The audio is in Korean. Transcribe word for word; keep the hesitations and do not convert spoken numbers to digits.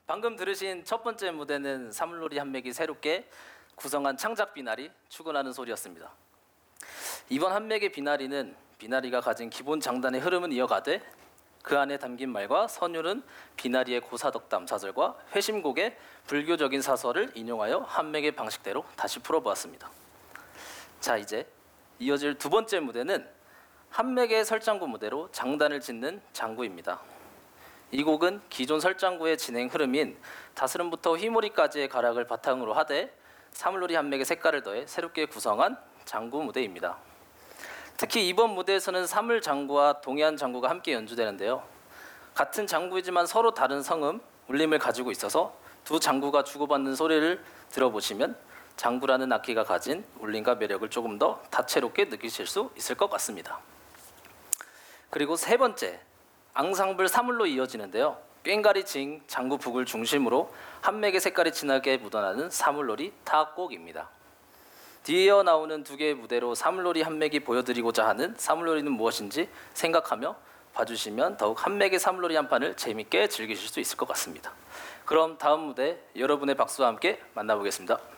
방금 들으신 첫 번째 무대는 사물놀이 한맥이 새롭게 구성한 창작 비나리 출근하는 소리였습니다. 이번 한맥의 비나리는 비나리가 가진 기본 장단의 흐름은 이어가되 그 안에 담긴 말과 선율은 비나리의 고사덕담 사설과 회심곡의 불교적인 사설을 인용하여 한맥의 방식대로 다시 풀어보았습니다. 자, 이제 이어질 두 번째 무대는 한맥의 설장구 무대로 장단을 짓는 장구입니다. 이 곡은 기존 설장구의 진행 흐름인 다스름부터 휘몰이까지의 가락을 바탕으로 하되 사물놀이 한맥의 색깔을 더해 새롭게 구성한 장구 무대입니다. 특히 이번 무대에서는 사물 장구와 동해안 장구가 함께 연주되는데요. 같은 장구이지만 서로 다른 성음, 울림을 가지고 있어서 두 장구가 주고받는 소리를 들어보시면 장구라는 악기가 가진 울림과 매력을 조금 더 다채롭게 느끼실 수 있을 것 같습니다. 그리고 세 번째, 앙상블 사물로 이어지는데요. 꽹가리 징, 장구 북을 중심으로 한맥의 색깔이 진하게 묻어나는 사물놀이 타악곡입니다. 뒤에 이어 나오는 두 개의 무대로 사물놀이 한맥이 보여드리고자 하는 사물놀이는 무엇인지 생각하며 봐주시면 더욱 한맥의 사물놀이 한 판을 재밌게 즐기실 수 있을 것 같습니다. 그럼 다음 무대 여러분의 박수와 함께 만나보겠습니다.